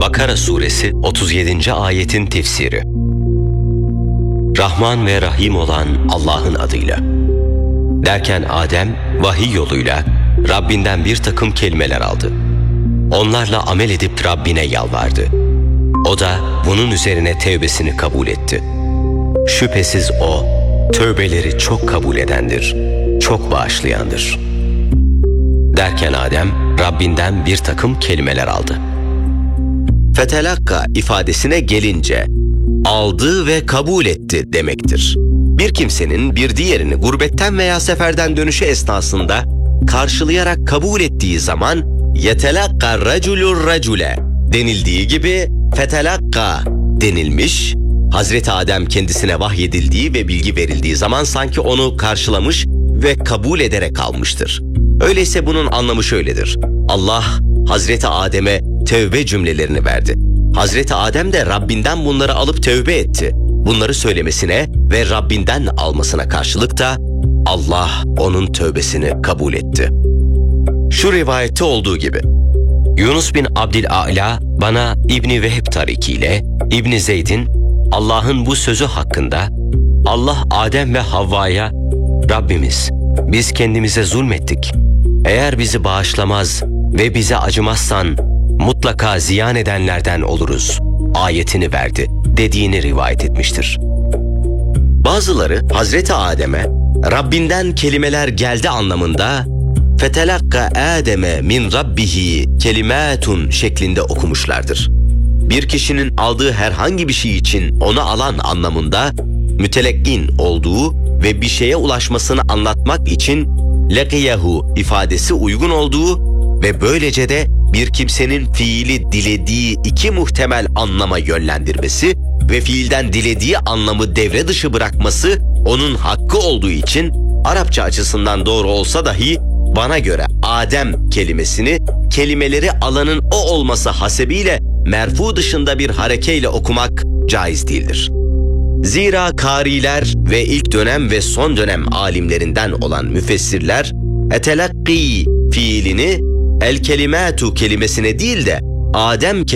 Bakara suresi 37. ayetin tefsiri. Rahman ve Rahim olan Allah'ın adıyla. Derken Adem vahiy yoluyla Rabbinden bir takım kelimeler aldı. Onlarla amel edip Rabbine yalvardı. O da bunun üzerine tevbesini kabul etti. Şüphesiz O, tövbeleri çok kabul edendir, çok bağışlayandır. Derken Adem Rabbinden bir takım kelimeler aldı. Fetelakka ifadesine gelince, aldı ve kabul etti demektir. Bir kimsenin bir diğerini gurbetten veya seferden dönüşü esnasında karşılayarak kabul ettiği zaman yetelakka raculur racule denildiği gibi fetelakka denilmiş. Hazreti Adem kendisine vahyedildiği ve bilgi verildiği zaman sanki onu karşılamış ve kabul ederek almıştır. Öyleyse bunun anlamı şöyledir. Allah Hazreti Adem'e tövbe cümlelerini verdi. Hazreti Adem de Rabbinden bunları alıp tövbe etti. Bunları söylemesine ve Rabbinden almasına karşılık da Allah onun tövbesini kabul etti. Şu rivayette olduğu gibi, Yunus bin Abdül'A'la bana İbni Vehb tarikiyle İbni Zeyd'in Allah'ın bu sözü hakkında Allah Adem ve Havva'ya Rabbimiz biz kendimize zulmettik. Eğer bizi bağışlamaz ve bize acımazsan mutlaka ziyan edenlerden oluruz ayetini verdi dediğini rivayet etmiştir. Bazıları Hazreti Adem'e Rabbinden kelimeler geldi anlamında fetelakka Adem'e min rabbihi kelimatun şeklinde okumuşlardır. Bir kişinin aldığı herhangi bir şey için onu alan anlamında mütelekkin olduğu ve bir şeye ulaşmasını anlatmak için lekiyehu ifadesi uygun olduğu ve böylece de bir kimsenin fiili dilediği iki muhtemel anlama yönlendirmesi ve fiilden dilediği anlamı devre dışı bırakması onun hakkı olduğu için Arapça açısından doğru olsa dahi bana göre Adem kelimesini kelimeleri alanın o olması hasebiyle merfu dışında bir harekeyle okumak caiz değildir. Zira kariler ve ilk dönem ve son dönem alimlerinden olan müfessirler etelakki fiilini el kelimatu kelimesine değil de Adem